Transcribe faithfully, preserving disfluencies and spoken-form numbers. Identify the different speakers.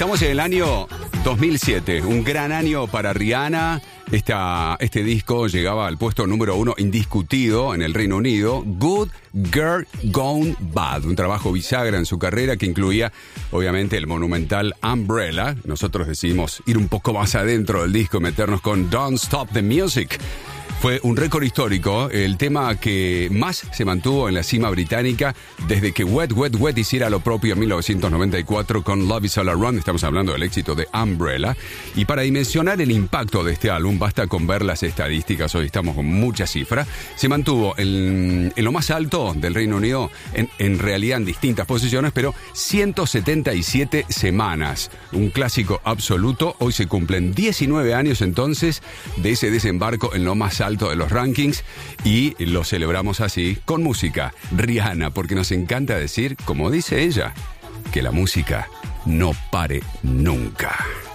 Speaker 1: Estamos en el año dos mil siete, un gran año para Rihanna. Esta, este disco llegaba al puesto número uno indiscutido en el Reino Unido. Good Girl Gone Bad, un trabajo bisagra en su carrera que incluía, obviamente, el monumental Umbrella. Nosotros decidimos ir un poco más adentro del disco y meternos con Don't Stop the Music. Fue un récord histórico, el tema que más se mantuvo en la cima británica desde que Wet, Wet, Wet hiciera lo propio en mil novecientos noventa y cuatro con Love Is All Around. Estamos hablando del éxito de Umbrella. Y para dimensionar el impacto de este álbum, basta con ver las estadísticas. Hoy estamos con muchas cifras. Se mantuvo en, en lo más alto del Reino Unido, en, en realidad en distintas posiciones, pero ciento setenta y siete semanas. Un clásico absoluto. Hoy se cumplen diecinueve años entonces de ese desembarco en lo más alto de los rankings y lo celebramos así con música. Rihanna, porque nos encanta decir, como dice ella, que la música no pare nunca.